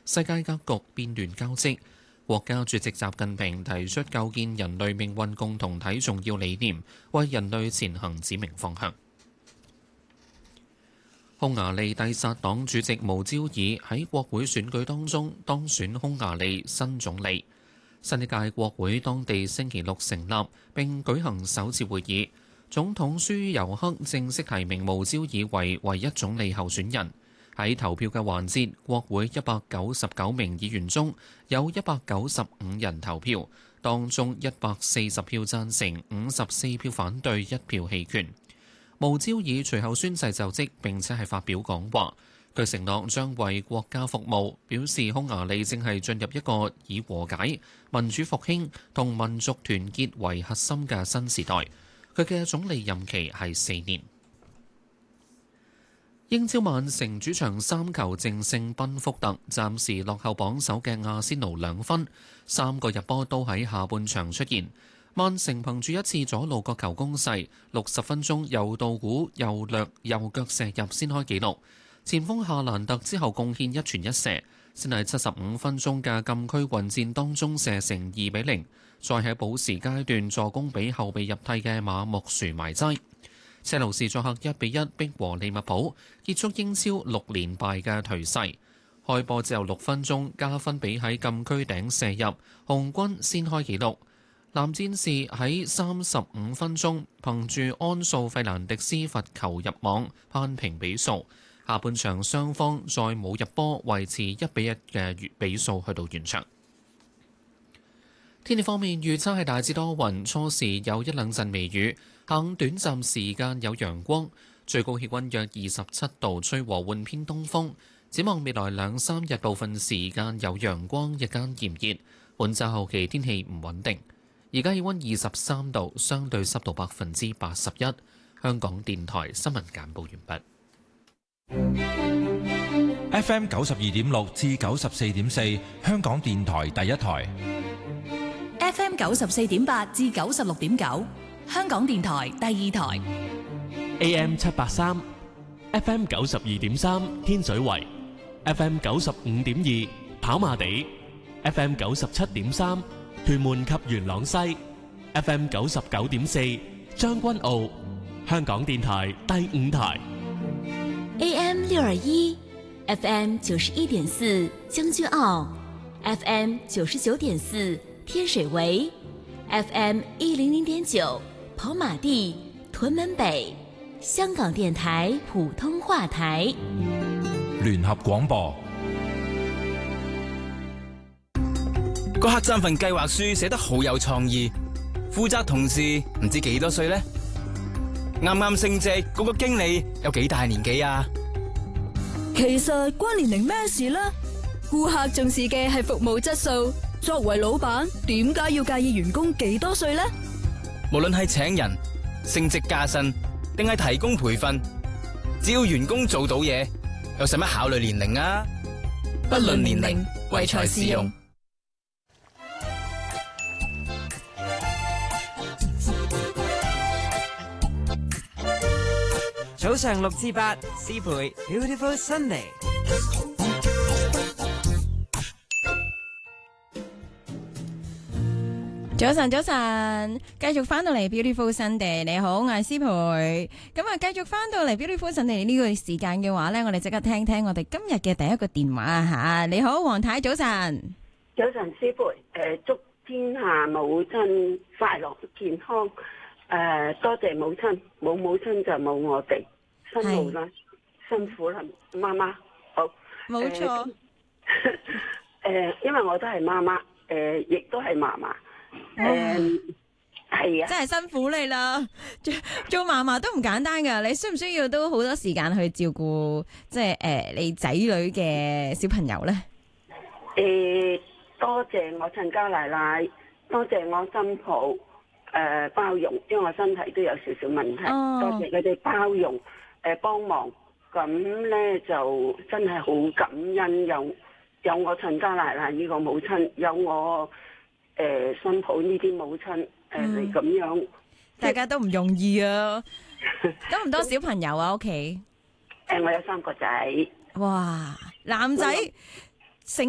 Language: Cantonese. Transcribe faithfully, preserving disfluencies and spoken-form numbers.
世界格局變亂交織。國家主席習近平提出構建人類命運共同體重要理念，為人類前行指明方向。匈牙利蒂薩黨主席無焦爾喺國會選舉當中當選匈牙利新總理。新一屆國會當地星期六成立並舉行首次會議，總統舒尤克正式提名無焦爾為唯一總理候選人。喺投票嘅環節，國會一百九十九名議員中有一百九十五人投票，當中一百四十票贊成，五十四票反對，一票棄權。無焦爾隨後宣誓就職並且係發表講話。佢承諾將為國家服務，表示匈牙利正係進入一個以和解、民主復興同民族團結為核心嘅新時代。佢嘅總理任期係四年。英超曼城主場三球淨勝賓福特，暫時落後榜首嘅阿仙奴兩分，三個入波都喺下半場出現。曼城憑住一次左路角球攻勢，六十分鐘右道古右掠右腳射入先開紀錄。前鋒夏蘭特之後貢獻一傳一射，先係七十五分鐘嘅禁區混戰當中射成二比零，再喺補時階段助攻俾後備入替嘅馬木殊埋齋。車路士作客一比一逼和利物浦，結束英超六連敗嘅頹勢。開波之後六分鐘加分俾喺禁區頂射入，紅軍先開紀錄。藍戰士喺三十五分鐘憑住安素費蘭迪斯罰球入網扳平比數。下半場雙方再冇入波，維持一比一嘅比數去到完場。天氣方面預測係大致多雲，初時有一兩陣微雨，下午短暫時間有陽光，最高氣溫約二十七度，吹和緩偏東風。展望未來兩三日部分時間有陽光，日間炎熱。本週後期天氣唔穩定。而家氣溫二十三度，相對濕度百分之八十一。香港電台新聞簡報完畢。 F M 九十二點六至九十四點四，香港電台第一台。 F M 九十四點八至九十六點九，香港電台第二台。 A M 七八三 ，F M 九十二點三，天水圍 ；F M 九十五點二，跑馬地 ；F M 九十七點三，屯門及元朗西 ；F M 九十九點四，將軍澳。香港電台第五台。 A M 六二一 ，F M 九十一點四，將軍澳 ；F M 九十九點四，天水圍 ；F M 一零零點九，跑馬地、屯門北。香港電台普通話台。 聯合廣播。 個客棧份計劃書寫得好有創意，負責同事唔知幾多歲呢？啱啱升職嗰個經理有幾大年紀啊？ 其實關年齡咩事呢？顧客重視嘅係服務質素，作為老闆點解要介意員工幾多歲呢？ 無論係請人、升職加薪，定係提供培訓，只要員工做到嘢，又使乜考慮年齡啊？不論年齡，唯才是用。 早上六至八，思培 Beautiful Sunday。 早晨，早晨，繼續翻到嚟 Beautiful Sunday。你好，我係思培。咁啊，繼續翻到嚟 Beautiful Sunday 呢個時間嘅話呢，我哋即刻聽聽我哋今日嘅第一個電話啊吓。你好，黃太，早晨。 早晨，思培。誒，祝天下母親快樂健康。誒，多謝母親，冇母親就冇我哋，辛苦啦，辛苦啦，媽媽。好， 冇錯。 誒，因為我都係媽媽，誒，亦都係嫲嫲。誒，係啊， 真係辛苦你啦！做做嫲嫲都唔簡單噶，你需唔需要都好多時間去照顧，即係誒你仔女嘅小朋友咧？ 誒，多謝我親家奶奶，多謝我新抱。誒、呃、包容，因為我身體都有少少問題，哦、多謝佢哋包容，誒、呃、幫忙，咁咧就真係好感恩，有有我親家奶奶呢個母親，有我誒、呃、新抱呢啲母親，誒嚟咁樣， 大家都唔容易啊！咁唔多小朋友啊屋企？ 誒、呃、我有三個仔。 哇，男仔